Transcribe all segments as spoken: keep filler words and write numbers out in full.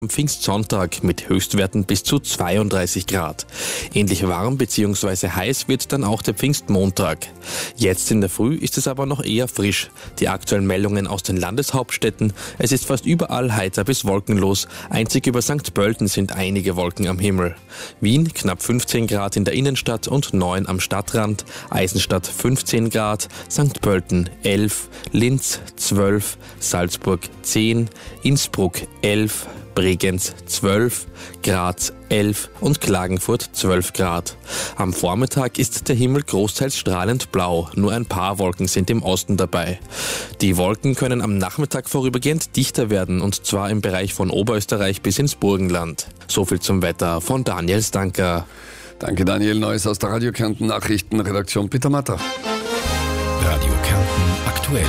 Am Pfingstsonntag mit Höchstwerten bis zu zweiunddreißig Grad. Ähnlich warm bzw. heiß wird dann auch der Pfingstmontag. Jetzt in der Früh ist es aber noch eher frisch. Die aktuellen Meldungen aus den Landeshauptstädten: Es ist fast überall heiter bis wolkenlos. Einzig über Sankt Pölten sind einige Wolken am Himmel. Wien knapp fünfzehn Grad in der Innenstadt und neun am Stadtrand. Eisenstadt fünfzehn Grad, Sankt Pölten elf, Linz zwölf, Salzburg zehn, Innsbruck elf, Bregenz zwölf, Graz elf und Klagenfurt zwölf Grad. Am Vormittag ist der Himmel großteils strahlend blau, nur ein paar Wolken sind im Osten dabei. Die Wolken können am Nachmittag vorübergehend dichter werden, und zwar im Bereich von Oberösterreich bis ins Burgenland. Soviel zum Wetter von Daniel Stanker. Danke Daniel, Neues aus der Radio Kärnten Nachrichtenredaktion, Peter Matter. Radio Kärnten aktuell.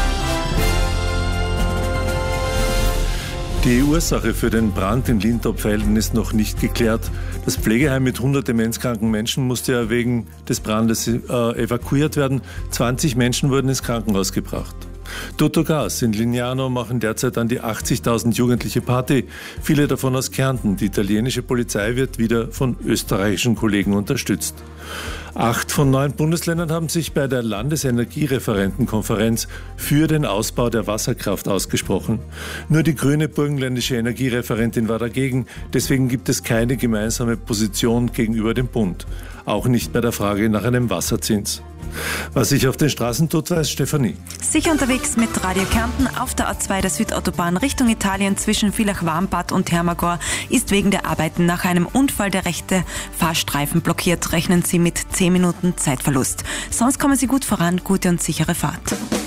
Die Ursache für den Brand in Lintop-Felden ist noch nicht geklärt. Das Pflegeheim mit hundert demenzkranken Menschen musste ja wegen des Brandes äh, evakuiert werden. zwanzig Menschen wurden ins Krankenhaus gebracht. Totogas in Lignano machen derzeit an die achtzigtausend Jugendliche Party, viele davon aus Kärnten. Die italienische Polizei wird wieder von österreichischen Kollegen unterstützt. Acht von neun Bundesländern haben sich bei der Landesenergiereferentenkonferenz für den Ausbau der Wasserkraft ausgesprochen. Nur die grüne burgenländische Energiereferentin war dagegen. Deswegen gibt es keine gemeinsame Position gegenüber dem Bund. Auch nicht bei der Frage nach einem Wasserzins. Was sich auf den Straßen tut, weiß Stefanie. Sicher unterwegs mit Radio Kärnten auf der A zwei der Südautobahn Richtung Italien zwischen Villach-Warmbad und Hermagor ist wegen der Arbeiten nach einem Unfall der rechte Fahrstreifen blockiert. Rechnen Sie mit zehn Minuten Zeitverlust. Sonst kommen Sie gut voran, gute und sichere Fahrt.